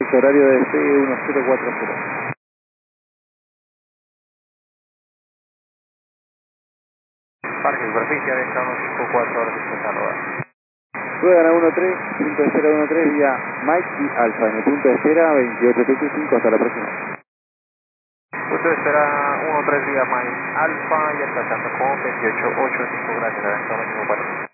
Es horario de C1040. Parque superficie, avienta 154, ahora se está rodando. Ruedan a 13, punto de espera 13 vía Mike y Alfa en el punto de espera 28T5, hasta la próxima. Punto de espera 13 vía Mike Alfa y alcanzando con 2885, gracias, avienta 154.